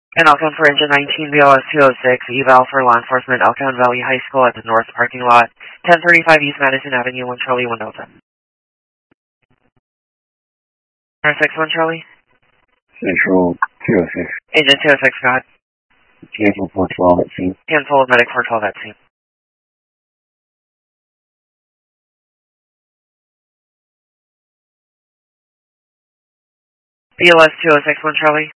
And Elkhorn for engine 19, BLS 206, eval for law enforcement, Elkhorn Valley High School at the north parking lot, 1035 East Madison Avenue, 1 Charlie, 1 Delta. R61 Charlie? Central 206. Agent 206, go ahead. Cancel 412 at scene. Cancel of medic 412 at scene. BLS 206, 1 Charlie?